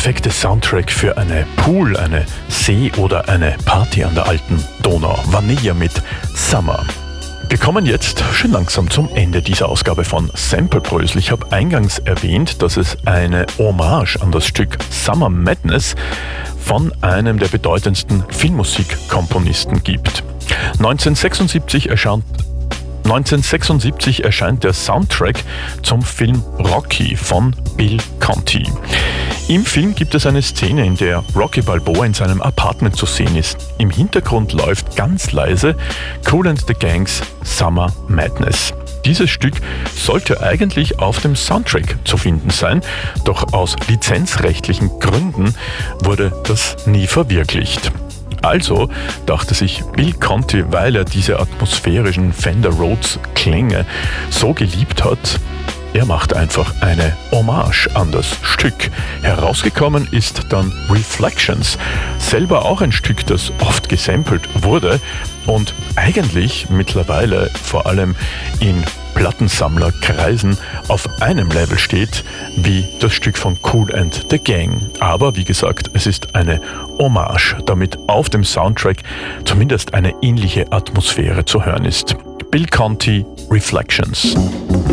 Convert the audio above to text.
perfekte Soundtrack für eine Pool-, eine See- oder eine Party an der alten Donau. Vanilla mit Summer. Wir kommen jetzt schon langsam zum Ende dieser Ausgabe von Samplebrösel. Ich habe eingangs erwähnt, dass es eine Hommage an das Stück Summer Madness von einem der bedeutendsten Filmmusikkomponisten gibt. 1976 erscheint der Soundtrack zum Film Rocky von Bill Conti. Im Film gibt es eine Szene, in der Rocky Balboa in seinem Apartment zu sehen ist. Im Hintergrund läuft ganz leise Kool and the Gang's Summer Madness. Dieses Stück sollte eigentlich auf dem Soundtrack zu finden sein, doch aus lizenzrechtlichen Gründen wurde das nie verwirklicht. Also dachte sich Bill Conti, weil er diese atmosphärischen Fender Rhodes Klänge so geliebt hat, er macht einfach eine Hommage an das Stück. Herausgekommen ist dann Reflections, selber auch ein Stück, das oft gesampelt wurde und eigentlich mittlerweile vor allem in Plattensammlerkreisen auf einem Level steht wie das Stück von Kool and the Gang. Aber wie gesagt, es ist eine Hommage, damit auf dem Soundtrack zumindest eine ähnliche Atmosphäre zu hören ist. Bill Conti, Reflections.